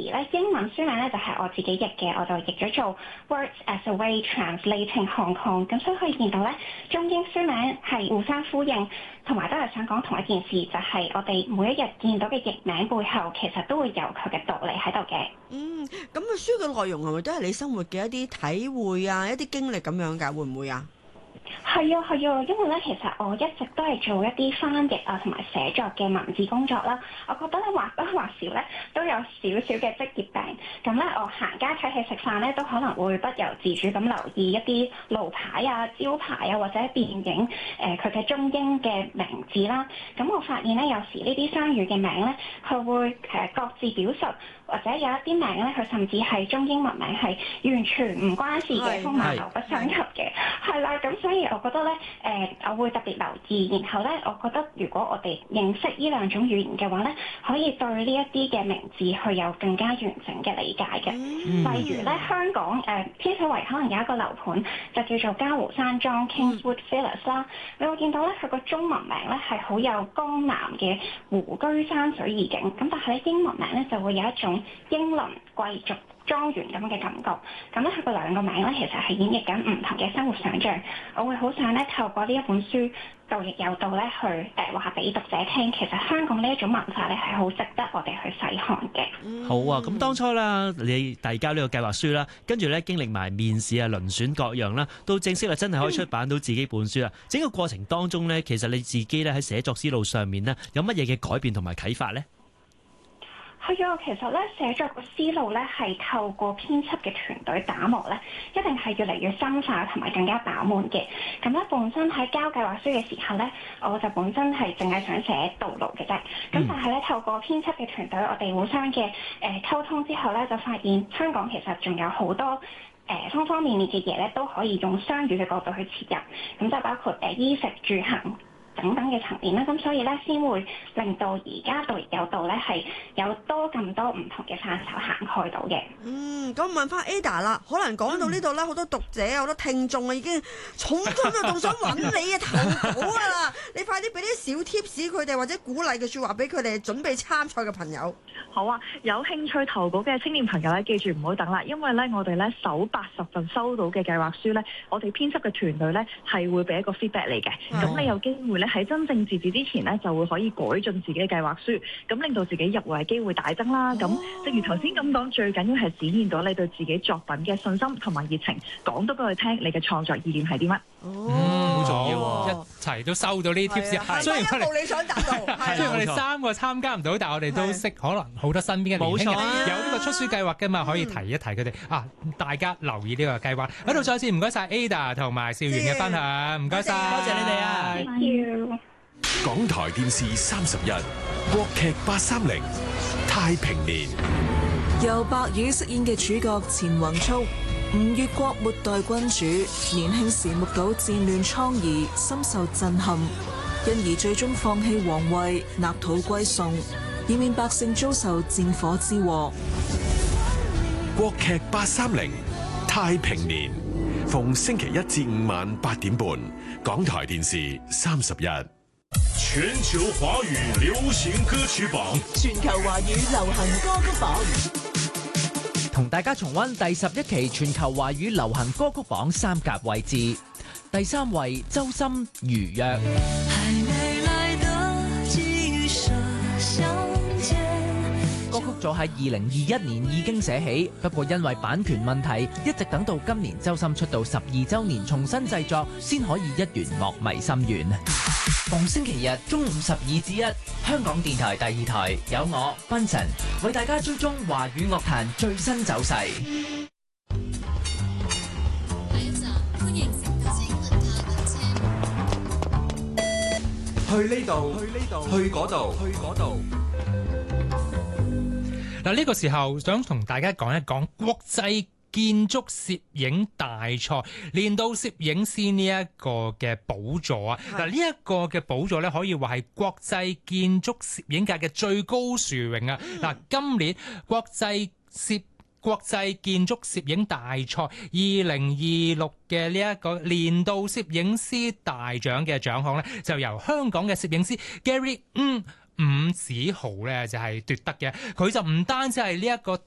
咧英文書名咧就係我自己譯嘅，我就譯咗做 Words as a Way Translating Hong Kong。咁所以可以見到咧，中英書名係互相呼應，同埋都係想講同一件事，就係我哋每一日見到嘅譯名背後，其實都會有佢嘅道理喺度嘅。 咁個書嘅內容係咪都係你生活嘅一啲體會啊、一啲經歷咁樣㗎？會唔會啊？ 係啊，因為咧，其實我一直都係做一啲翻譯啊同埋寫作嘅文字工作啦。我覺得咧或多或少咧都有少少嘅職業病。咁咧，我行街睇戲食飯咧，都可能會不由自主咁留意一啲路牌啊、招牌啊或者電影佢嘅中英嘅名字啦。咁我發現咧，有時呢啲雙語嘅名咧，佢會各自表述，或者有一啲名咧，佢甚至係中英文名係完全唔關事嘅，風馬牛不相及嘅。係啦，咁所以我覺得咧，我會特別留意，然後咧，我覺得如果我哋認識呢兩種語言嘅話咧，可以對呢一啲嘅名字去有更加完整嘅理解嘅。例如咧，香港天水圍可能有一個樓盤就叫做嘉湖山莊 Kingswood Villas 啦，你會見到咧，佢個中文名咧係好有江南嘅湖居山水意境，咁但係咧英文名咧就會有一種英倫貴族莊園咁嘅感覺。咁咧佢個兩個名咧其實係演繹緊唔同嘅生活想像。我會好想咧透過呢一本書道亦有道咧去話俾讀者聽，其實香港呢一種文化咧係好值得我哋去細看嘅。 好啊，咁當初啦，你遞交呢個計劃書啦，跟住咧經歷埋面試啊、遴選各樣啦，到正式啦真係可以出版到自己本書啦。整個過程當中咧，其實你自己咧喺寫作思路上面咧，有乜嘢嘅改變同埋啟發咧？ 係啊，其實咧寫作個思路咧係透過編輯嘅團隊打磨咧，一定係越嚟越深化同埋更加飽滿嘅。咁咧本身喺交計劃書嘅時候咧，我就本身係淨係想寫導錄嘅啫。咁但係咧透過編輯嘅團隊，我哋互相嘅溝通之後咧，就發現香港其實仲有好多方方面面嘅嘢咧，都可以用雙語嘅角度去切入。咁就包括衣食住行等等嘅層面啦，咁所以咧先會令到而家道亦有道咧係有多咁多唔同嘅範疇行開到嘅。 咁問翻 Ada 啦，可能講到呢度咧，好多讀者好多聽眾啊，已經重中就仲想揾你嘅投稿啊啦！你快啲俾啲小 tips 佢哋，或者鼓勵嘅説話俾佢哋準備參賽嘅朋友。 好啊，有興趣投稿嘅青年朋友咧，記住唔好等啦，因為咧我哋咧首80份收到嘅計劃書咧，我哋編輯嘅團隊咧係會俾一個 feedback 嚟嘅。咁你有機會咧喺真正截止之前咧，就會可以改進自己嘅計劃書，咁令到自己入圍機會大增啦。咁正如頭先咁講，最緊要係展現到你對自己作品嘅信心同埋熱情，講到俾佢聽你嘅創作意念係啲乜。 好重要喎！一齊都收到呢啲 tips。雖然我哋你想達到， 雖然我哋3個參加唔到，但係我哋都識可能好多身邊嘅年輕人有呢個出書計劃㗎嘛，可以提一提佢哋啊！大家留意呢個計劃。喺度再次唔該晒 Ada 同埋邵元嘅分享，唔該晒， 多謝你哋啊！ Thank you。 港台電視31國劇830太平年， 由白宇飾演嘅主角錢宏聰，吳越國末代君主，年輕時目睹戰亂瘡痍，深受震撼，因而最終放棄皇位，納土歸宋，以免百姓遭受戰火之禍。 國劇830太平年，逢星期1至5晚8點半，港台電視31。 全球華語流行歌曲榜， 全球華語流行歌曲榜， 同大家重溫第11期全球華語流行歌曲榜3甲位置。第3位周深《如約》。歌曲早喺2021年已經寫起，不過因為版權問題，一直等到今年周深出道12週年重新製作，先可以一圓樂迷心願。逢星期日中午12至1，香港電台第2台有我 Benson 為大家追蹤華語樂壇最新走勢。 歡迎乘搭去呢度，去嗰度。 嗱，呢個時候想同大家講一講國際建築攝影大賽年度攝影師呢一個嘅寶座啊！嗱，呢一個嘅寶座咧，可以話係國際建築攝影界嘅最高殊榮啊！嗱，今年國際建築攝影大賽2026嘅呢一個年度攝影師大獎嘅獎項咧，就由香港嘅攝影師 Gary 伍子豪咧就係奪得嘅。佢就唔單止係呢一個